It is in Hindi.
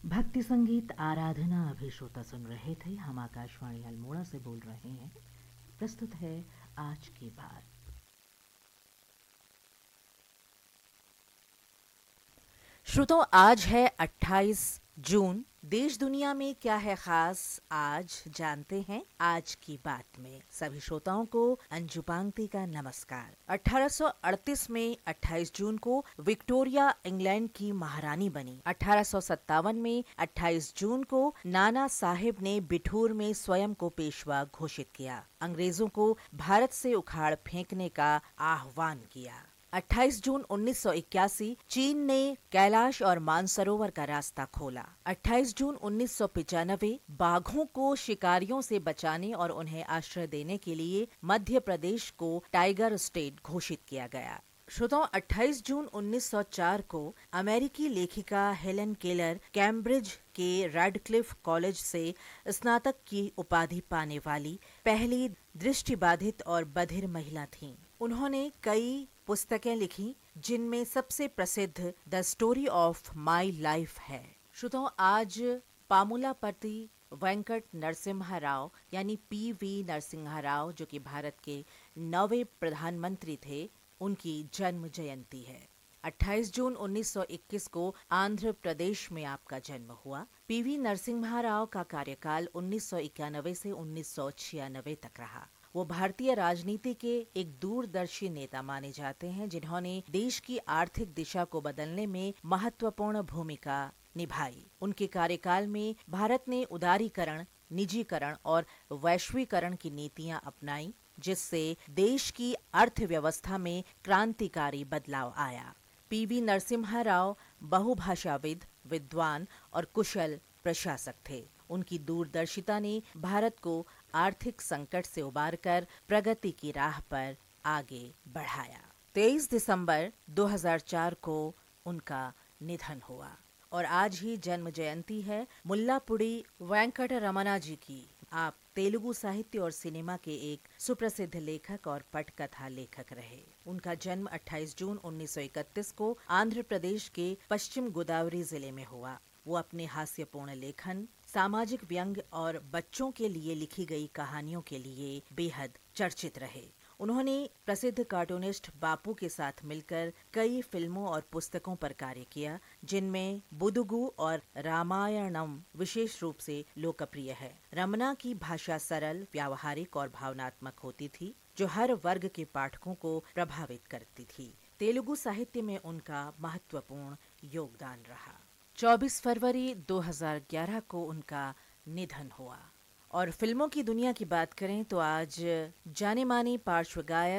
भक्ति संगीत आराधना अभी श्रोता सुन रहे थे। हम आकाशवाणी अल्मोड़ा से बोल रहे हैं। प्रस्तुत है आज की बात। श्रोताओं, आज है 28 जून। देश दुनिया में क्या है खास, आज जानते हैं आज की बात में। सभी श्रोताओं को अंजू पांगती का नमस्कार। 1838 में 28 जून को विक्टोरिया इंग्लैंड की महारानी बनी। 1857 में 28 जून को नाना साहिब ने बिठूर में स्वयं को पेशवा घोषित किया। अंग्रेजों को भारत से उखाड़ फेंकने का आह्वान किया। 28 जून 1981 चीन ने कैलाश और मानसरोवर का रास्ता खोला। 28 जून 1995 बाघों को शिकारियों से बचाने और उन्हें आश्रय देने के लिए मध्य प्रदेश को टाइगर स्टेट घोषित किया गया। श्रोताओं, 28 जून 1904 को अमेरिकी लेखिका हेलेन केलर कैम्ब्रिज के रेडक्लिफ कॉलेज से स्नातक की उपाधि पाने वाली पहली दृष्टिबाधित और बधिर महिला थीं। उन्होंने कई पुस्तकें लिखी, जिनमें सबसे प्रसिद्ध the story of my life है। श्रोताओं, आज पामुलापति वेंकट नरसिम्हा राव यानी पीवी नरसिम्हा राव, जो कि भारत के 9वें प्रधानमंत्री थे, उनकी जन्म जयंती है। 28 जून 1921 को आंध्र प्रदेश में आपका जन्म हुआ। पीवी नरसिम्हा राव का कार्यकाल 1991 से 1996 तक रहा। वो भारतीय राजनीति के एक दूरदर्शी नेता माने जाते हैं, जिन्होंने देश की आर्थिक दिशा को बदलने में महत्वपूर्ण भूमिका निभाई। उनके कार्यकाल में भारत ने उदारीकरण, निजीकरण और वैश्वीकरण की नीतियां अपनाई, जिससे देश की अर्थव्यवस्था में क्रांतिकारी बदलाव आया। पीवी नरसिम्हा राव बहुभाषाविद, विद्वान और कुशल प्रशासक थे। उनकी दूरदर्शिता ने भारत को आर्थिक संकट से उबारकर प्रगति की राह पर आगे बढ़ाया। 23 दिसंबर 2004 को उनका निधन हुआ और आज ही जन्म जयंती है मुल्लापुड़ी वेंकट रमना जी की। आप तेलुगु साहित्य और सिनेमा के एक सुप्रसिद्ध लेखक और पटकथा लेखक रहे। उनका जन्म 28 जून 1931 को आंध्र प्रदेश के पश्चिम गोदावरी जिले में हुआ। वो अपने हास्यपूर्ण लेखन, सामाजिक व्यंग्य और बच्चों के लिए लिखी गई कहानियों के लिए बेहद चर्चित रहे। उन्होंने प्रसिद्ध कार्टूनिस्ट बापू के साथ मिलकर कई फिल्मों और पुस्तकों पर कार्य किया, जिनमें बुदुगु और रामायणम विशेष रूप से लोकप्रिय है। रमना की भाषा सरल, व्यावहारिक और भावनात्मक होती थी, जो हर वर्ग के पाठकों को प्रभावित करती थी। तेलुगु साहित्य में उनका महत्वपूर्ण योगदान रहा। 24 फरवरी 2011 को उनका निधन हुआ। और फिल्मों की दुनिया की बात करें तो आज जाने माने पार्श्व गायक